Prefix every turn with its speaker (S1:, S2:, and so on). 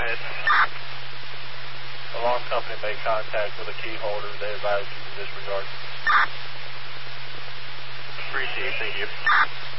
S1: ahead. Alarm company made contact with a key holder. They advised you to disregard. Appreciate it. Thank you.